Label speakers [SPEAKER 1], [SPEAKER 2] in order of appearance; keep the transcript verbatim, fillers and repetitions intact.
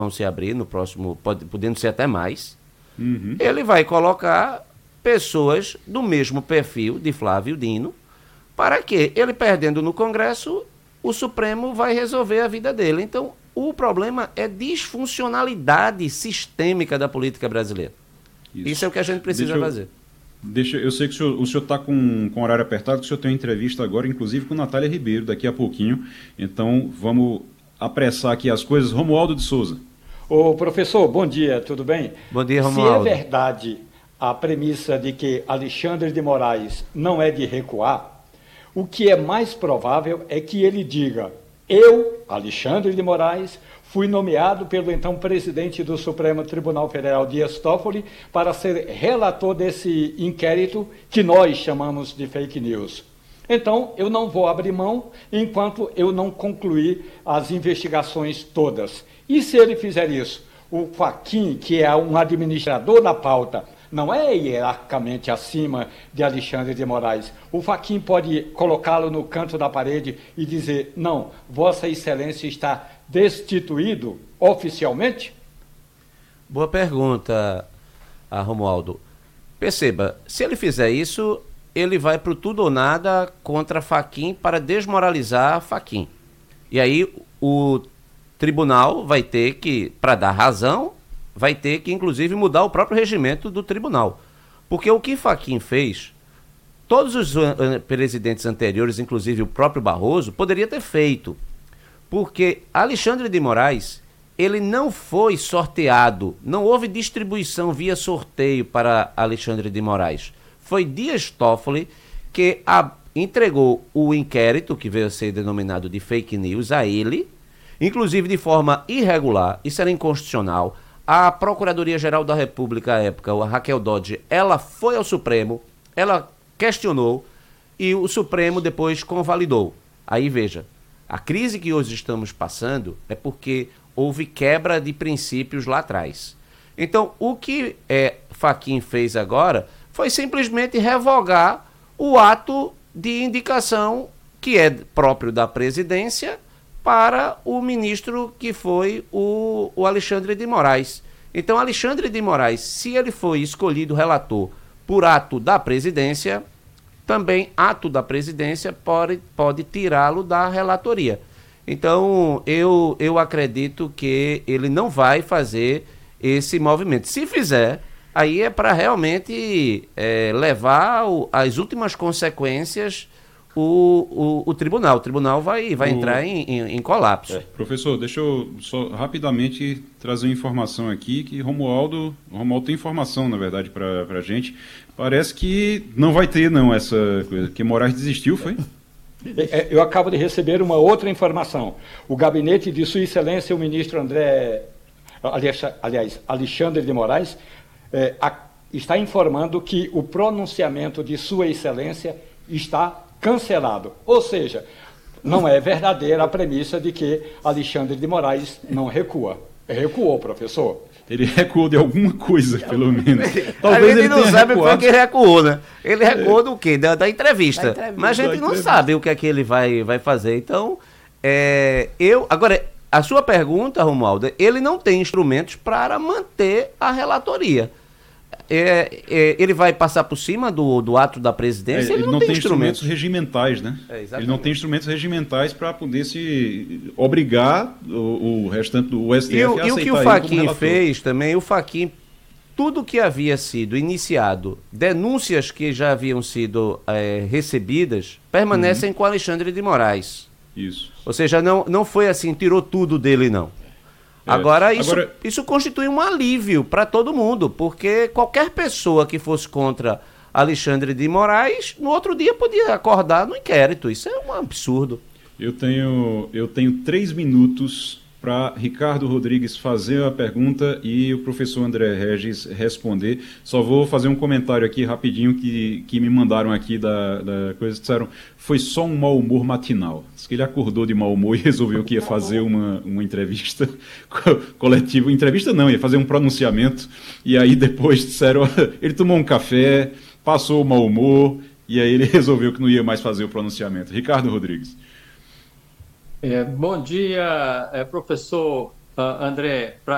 [SPEAKER 1] vão se abrir no próximo, pode, podendo ser até mais,
[SPEAKER 2] uhum.
[SPEAKER 1] ele vai colocar pessoas do mesmo perfil de Flávio Dino, para que ele perdendo no Congresso, o Supremo vai resolver a vida dele. Então, o problema é disfuncionalidade sistêmica da política brasileira. Isso, Isso é o que a gente precisa
[SPEAKER 2] deixa eu,
[SPEAKER 1] fazer.
[SPEAKER 2] Deixa, eu sei que o senhor está com, com horário apertado, que o senhor tem uma entrevista agora, inclusive com Natália Ribeiro, daqui a pouquinho. Então, vamos apressar aqui as coisas. Romualdo de Souza.
[SPEAKER 3] Ô, professor, bom dia, tudo bem?
[SPEAKER 1] Bom dia, Romualdo.
[SPEAKER 3] Se é verdade a premissa de que Alexandre de Moraes não é de recuar, o que é mais provável é que ele diga: eu, Alexandre de Moraes, fui nomeado pelo então presidente do Supremo Tribunal Federal, Dias Toffoli, para ser relator desse inquérito que nós chamamos de fake news. Então, eu não vou abrir mão enquanto eu não concluir as investigações todas. E se ele fizer isso? O Fachin, que é um administrador da pauta, não é hierarquicamente acima de Alexandre de Moraes. O Fachin pode colocá-lo no canto da parede e dizer: não, Vossa Excelência está destituído oficialmente?
[SPEAKER 1] Boa pergunta, Romualdo. Perceba, se ele fizer isso, ele vai para o tudo ou nada contra Fachin para desmoralizar Fachin. E aí o tribunal vai ter que, para dar razão, vai ter que, inclusive, mudar o próprio regimento do tribunal. Porque o que Fachin fez, todos os uh, presidentes anteriores, inclusive o próprio Barroso, poderia ter feito. Porque Alexandre de Moraes, ele não foi sorteado, não houve distribuição via sorteio para Alexandre de Moraes. Foi Dias Toffoli que a, entregou o inquérito, que veio a ser denominado de fake news, a ele, inclusive de forma irregular, isso era inconstitucional. A Procuradoria-Geral da República, à época, a Raquel Dodge, ela foi ao Supremo, ela questionou e o Supremo depois convalidou. Aí veja, a crise que hoje estamos passando é porque houve quebra de princípios lá atrás. Então, o que é, Fachin fez agora foi simplesmente revogar o ato de indicação que é próprio da presidência para o ministro que foi o, o Alexandre de Moraes. Então, Alexandre de Moraes, se ele foi escolhido relator por ato da presidência, também ato da presidência pode, pode tirá-lo da relatoria. Então, eu, eu acredito que ele não vai fazer esse movimento. Se fizer, aí é para realmente é, levar o, as últimas consequências O, o, o tribunal. O tribunal vai, vai o... entrar em, em, em colapso.
[SPEAKER 2] É. Professor, deixa eu só rapidamente trazer uma informação aqui, que Romualdo, Romualdo tem informação, na verdade, para a gente. Parece que não vai ter, não, essa coisa, que Moraes desistiu, foi?
[SPEAKER 3] Eu acabo de receber uma outra informação. O gabinete de Sua Excelência, o ministro André, aliás, Alexandre de Moraes, é, a, está informando que o pronunciamento de Sua Excelência está cancelado. Ou seja, não é verdadeira a premissa de que Alexandre de Moraes não recua. Recuou, professor.
[SPEAKER 2] Ele recuou de alguma coisa, pelo menos. Talvez
[SPEAKER 1] a gente
[SPEAKER 2] ele
[SPEAKER 1] não
[SPEAKER 2] tenha
[SPEAKER 1] sabe
[SPEAKER 2] recuado.
[SPEAKER 1] porque ele recuou, né? Ele recuou é. do quê? Da, da, entrevista. da entrevista. Mas a gente
[SPEAKER 2] da
[SPEAKER 1] não sabe o que é que ele vai, vai fazer. Então, é, eu... Agora, a sua pergunta, Romualdo, ele não tem instrumentos para manter a relatoria. É, é, ele vai passar por cima do, do ato da presidência,
[SPEAKER 2] é,
[SPEAKER 1] ele,
[SPEAKER 2] ele
[SPEAKER 1] não,
[SPEAKER 2] não
[SPEAKER 1] tem,
[SPEAKER 2] tem
[SPEAKER 1] instrumentos.
[SPEAKER 2] instrumentos regimentais, né?
[SPEAKER 1] É,
[SPEAKER 2] ele não tem instrumentos regimentais para poder se obrigar o, o restante do S T F
[SPEAKER 1] e,
[SPEAKER 2] a aceitar.
[SPEAKER 1] E o que o Fachin fez também, o Fachin, tudo que havia sido iniciado, denúncias que já haviam sido é, recebidas, permanecem uhum. com Alexandre de Moraes.
[SPEAKER 2] Isso.
[SPEAKER 1] Ou seja, não, não foi assim, tirou tudo dele, não. É. Agora, isso, Agora, isso constitui um alívio para todo mundo, porque qualquer pessoa que fosse contra Alexandre de Moraes, no outro dia podia acordar no inquérito. Isso é um absurdo.
[SPEAKER 2] Eu tenho, eu tenho três minutos para Ricardo Rodrigues fazer a pergunta e o professor André Regis responder. Só vou fazer um comentário aqui rapidinho que, que me mandaram aqui da, da coisa. Disseram, foi só um mau humor matinal. Diz que ele acordou de mau humor e resolveu que ia fazer uma, uma entrevista coletiva. Entrevista não, ia fazer um pronunciamento. E aí depois disseram, ele tomou um café, passou o mau humor e aí ele resolveu que não ia mais fazer o pronunciamento. Ricardo Rodrigues.
[SPEAKER 4] É, bom dia, é, professor uh, André. Pra